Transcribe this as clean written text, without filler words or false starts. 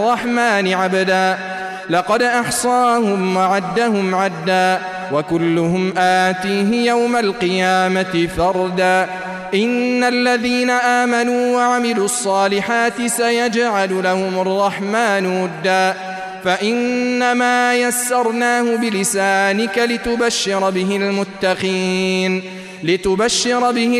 الرحمن عبدا لقد أحصاهم وعدهم عدا وكلهم آتيه يوم القيامة فردا إن الذين آمنوا وعملوا الصالحات سيجعل لهم الرحمن ودا فإنما يسرناه بلسانك لتبشر به